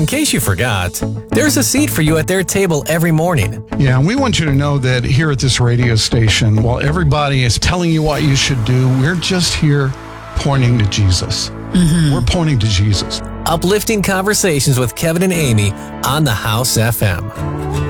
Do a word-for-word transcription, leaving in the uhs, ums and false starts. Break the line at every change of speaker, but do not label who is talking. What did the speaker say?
in case you forgot, there's a seat for you at their table every morning.
Yeah, and we want you to know that here at this radio station, while everybody is telling you what you should do, we're just here pointing to Jesus. Mm-hmm. We're pointing to Jesus.
Uplifting conversations with Kevin and Amy on the House F M.